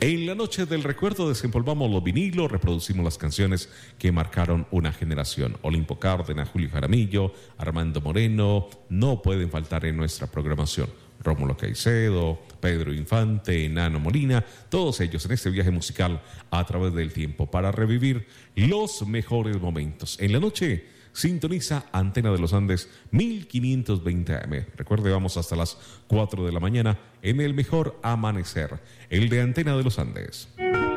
En la noche del recuerdo desempolvamos los vinilos, reproducimos las canciones que marcaron una generación. Olimpo Cárdenas, Julio Jaramillo, Armando Moreno, no pueden faltar en nuestra programación. Rómulo Caicedo, Pedro Infante, Nano Molina, todos ellos en este viaje musical a través del tiempo para revivir los mejores momentos. En la noche sintoniza Antena de los Andes 1520 AM. Recuerde, vamos hasta las 4 de la mañana en el mejor amanecer, el de Antena de los Andes.